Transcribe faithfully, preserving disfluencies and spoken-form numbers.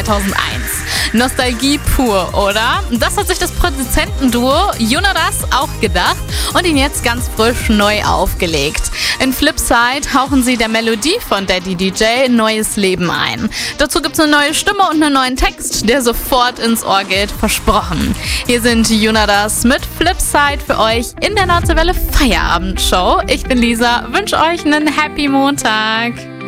zweitausendeins. Nostalgie pur, oder? Das hat sich das Produzentenduo Jonadas auch gedacht und ihn jetzt ganz frisch neu aufgelegt. In Flipside hauchen sie der Melodie von Daddy D J neues Leben ein. Dazu gibt's eine neue Stimme und einen neuen Text, der sofort ins Ohr geht, versprochen. Hier sind Jonadas mit Flipside für euch in der Nahtewelle Feierabendshow. Ich bin Lisa, wünsche euch einen Happy Montag.